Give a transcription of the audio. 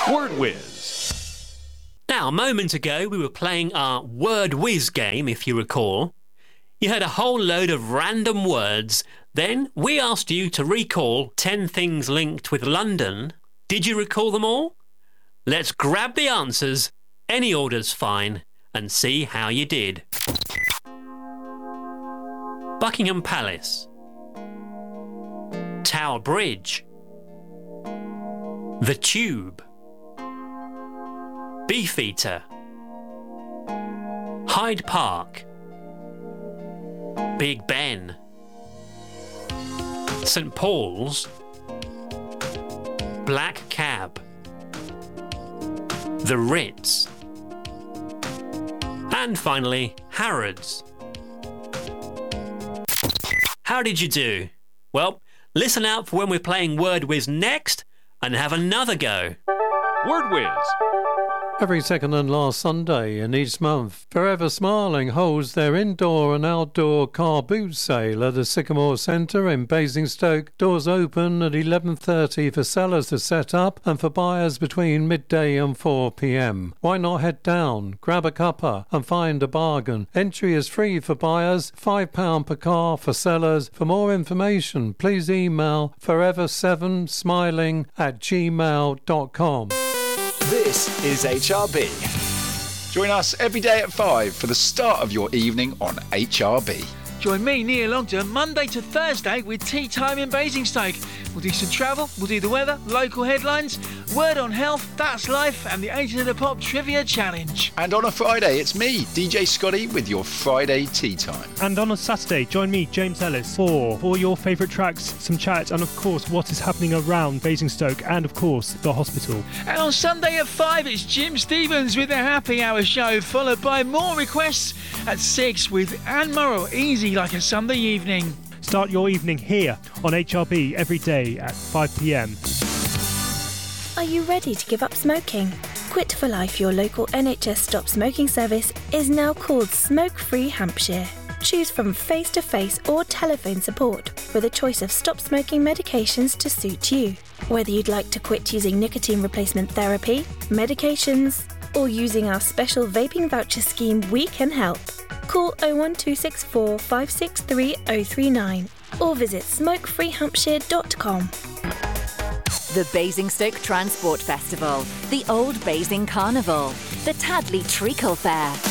Word Whiz. Now, a moment ago, we were playing our Word Whiz game, if you recall. You heard a whole load of random words. Then we asked you to recall 10 things linked with London. Did you recall them all? Let's grab the answers, any order's fine, and see how you did. Buckingham Palace, Tower Bridge, The Tube, Beefeater, Hyde Park, Big Ben, St Paul's, Black Cab, The Ritz, and finally Harrods. How did you do? Well, listen out for when we're playing Word Whiz next and have another go. Word Whiz. Every second and last Sunday in each month, Forever Smiling holds their indoor and outdoor car boot sale at the Sycamore Centre in Basingstoke. Doors open at 11:30 for sellers to set up and for buyers between midday and 4 p.m. Why not head down, grab a cuppa and find a bargain? Entry is free for buyers, £5 per car for sellers. For more information, please email forever7smiling@gmail.com. This is HRB. Join us every day at 5 for the start of your evening on HRB. Join me, Neil Longton, Monday to Thursday with Tea Time in Basingstoke. We'll do some travel, we'll do the weather, local headlines, word on health, that's life, and the 8 of the Pop Trivia Challenge. And on a Friday, it's me, DJ Scotty, with your Friday Tea Time. And on a Saturday, join me, James Ellis, for all your favourite tracks, some chat, and of course, what is happening around Basingstoke, and of course, the hospital. And on Sunday at 5, it's Jim Stevens with the Happy Hour show, followed by more requests at 6 with Anne Murrell, Easy Like a Sunday Evening. Start your evening here on HRB every day at 5 p.m. Are you ready to give up smoking? Quit for Life, your local NHS stop smoking service, is now called Smoke Free Hampshire. Choose from face-to-face or telephone support with a choice of stop smoking medications to suit you. Whether you'd like to quit using nicotine replacement therapy, medications, or using our special vaping voucher scheme, we can help. Call 01264 563 039 or visit smokefreehampshire.com. The Basingstoke Transport Festival, the Old Basing Carnival, the Tadley Treacle Fair,